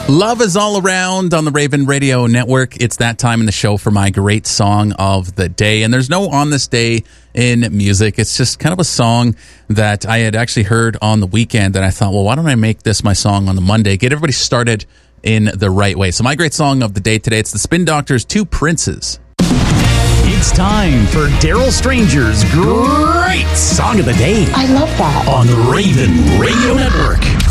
Love is all around on the Raven Radio Network. It's that time in the show for my great song of the day. And there's no on this day in music. It's just kind of a song that I had actually heard on the weekend. And I thought, well, why don't I make this my song on the Monday? Get everybody started in the right way. So my great song of the day today, it's the Spin Doctors' Two Princes. It's time for Daryl Stranger's great song of the day. I love that. On the Raven Radio Network.